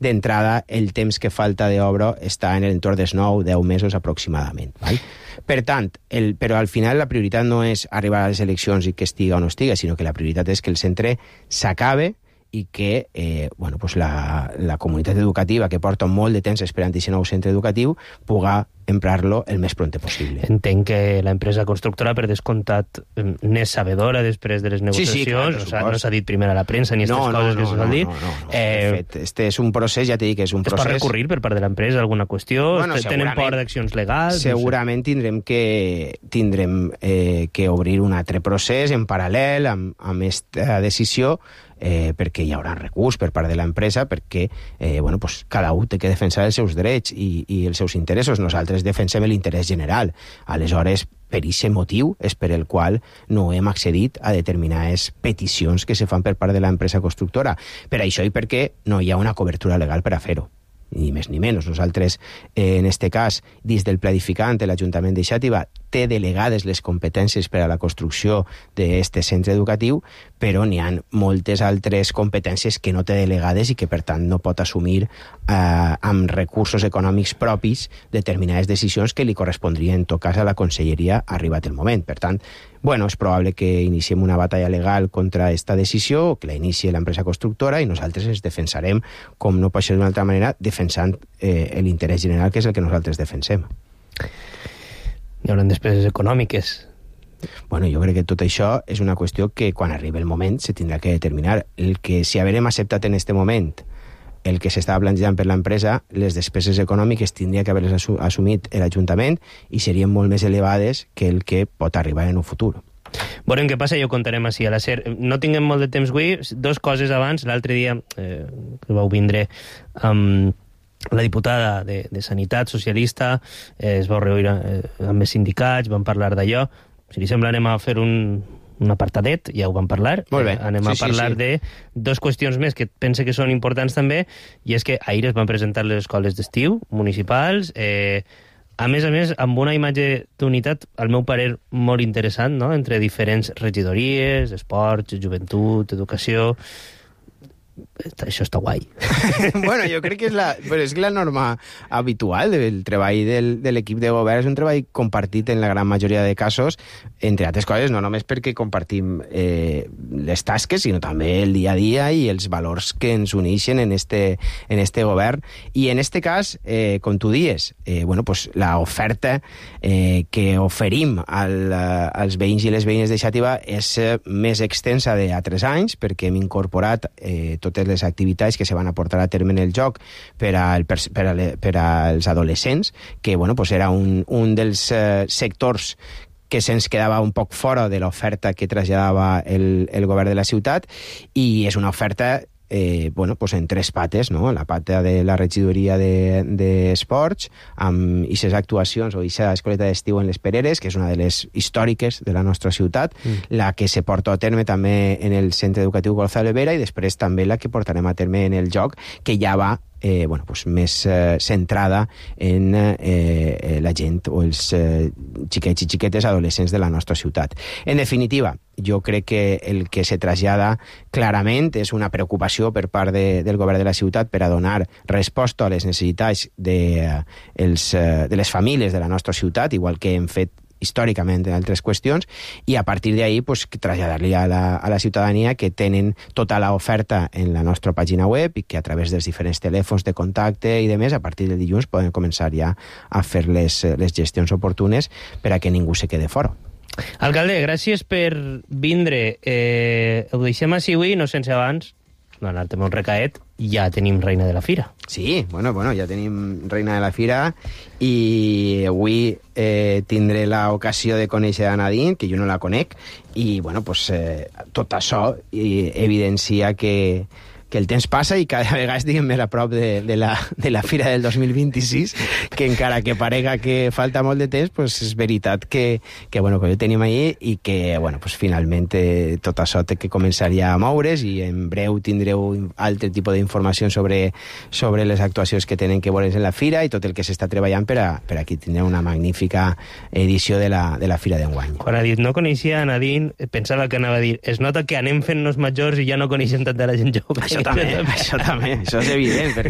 d'entrada el temps que falta d'obra està en l'entorn dels 9-10 mesos aproximadament. Val? Per tant, però al final la prioritat no és arribar a les eleccions i que estiga o no estiga, sinó que la prioritat és que el centre s'acabe i que la comunitat educativa, que porta molt de temps esperant aquest nou centre educatiu, puga emprar-lo el més pront possible. Entenc que l'empresa constructora, per descomptat, n'és sabedora després de les negociacions. Sí, clar, no s'ha dit primer a la premsa ni aquestes coses que se sol dir. No. De fet, este és un procés, ja t'he dit que és un procés... Es pot recurrir per part de l'empresa alguna qüestió? Tenen por d'accions legals? Segurament tindrem que obrir un altre procés en paral·lel amb aquesta decisió, perquè hi haurà recurs per part de l'empresa, perquè cada un té que defensar els seus drets i els seus interessos. Nosaltres defensem l'interès general. Aleshores, per aquest motiu és per el qual no hem accedit a determinades peticions que se fan per part de l'empresa constructora. Per això i perquè no hi ha una cobertura legal per a fer-ho. Ni més ni menys. Nosaltres, en este cas, dins del planificant, l'Ajuntament de Xàtiva té delegades les competències per a la construcció d'aquest centre educatiu, però n'hi ha moltes altres competències que no té delegades i que, per tant, no pot assumir amb recursos econòmics propis determinades decisions que li correspondrien, en tot cas, a la conselleria arribat el moment. Per tant, és probable que iniciem una batalla legal contra aquesta decisió, que la inicie l'empresa constructora, i nosaltres ens defensarem, com no pot ser d'una altra manera, defensant l'interès general, que és el que nosaltres defensem. Hi haurà despeses econòmiques. Jo crec que tot això és una qüestió que quan arribi el moment se tindrà que determinar. El que si haverem acceptat en aquest moment el que s'estava plantejant per l'empresa, les despeses econòmiques tindria que haver-les assumit l'Ajuntament i serien molt més elevades que el que pot arribar en un futur. Veurem què passa i ho contarem així a la SER. No tinguem molt de temps avui. Dos coses abans. L'altre dia que vau vindre amb la diputada de Sanitat socialista, es vau reunir amb els sindicats, van parlar d'allò. Si li sembla, anem a fer un apartadet, ja ho vam parlar. Molt bé. Anem a parlar de dos qüestions més que pense que són importants també, i és que ahir es van presentar les escoles d'estiu municipals, a més, amb una imatge d'unitat, al meu parer, molt interessant, no?, entre diferents regidories, esports, joventut, educació... Això està guai. Jo crec que és la norma habitual del treball de l'equip de govern. És un treball compartit en la gran majoria de casos, entre altres coses, no només perquè compartim les tasques, sinó també el dia a dia i els valors que ens uneixen en este govern. I en este cas, com tu dies, l'oferta que oferim als veïns i les veïnes de Xàtiva és més extensa d'altres anys, perquè hem incorporat totes les activitats que se van a portar a terme en el joc per als adolescents, que era un dels sectors que se'ns quedava un poc fora de l'oferta que traslladava el govern de la ciutat, i és una oferta en tres pates, no? La pata de la regidoria d'esports, amb aquestes actuacions o aquesta escoleta d'estiu en les Pereres, que és una de les històriques de la nostra ciutat, la que se porta a terme també en el centre educatiu Gonzalo Vera, i després també la que portarem a terme en el joc, que ja va més centrada en la gent o els xiquets i xiquetes adolescents de la nostra ciutat. En definitiva, jo crec que el que se trasllada clarament és una preocupació per part del govern de la ciutat per a donar resposta a les necessitats de les famílies de la nostra ciutat, igual que hem fet històricament en altres qüestions, i a partir d'ahí traslladar-li a la ciutadania que tenen tota l'oferta en la nostra pàgina web i que a través dels diferents telèfons de contacte i de més, a partir del dilluns poden començar ja a fer les gestions oportunes per a que ningú se quede fora. Alcalde, gràcies per vindre. Ho deixem així avui, no sense abans donar-te un recaet. Ja tenim Reina de la Fira. Sí, ja tenim Reina de la Fira, i avui tindré l'ocasió de conèixer a Nadine, que jo no la conec, i tot això evidencia que el temps passa i cada vegada estiguem més a prop de la Fira del 2026, que encara que parega que falta molt de temps, és veritat que ho tenim ahí i que finalment tot això té que començar ja a moure's, i en breu tindreu altre tipus d'informació sobre les actuacions que tenen que veure's en la Fira i tot el que s'està treballant per a que tindrem una magnífica edició de la Fira d'enguany. Quan ha dit no coneixia a Nadine, pensava que anava a dir es nota que anem fent-nos majors i ja no coneixem tant de la gent jove. Això també, això és evident, perquè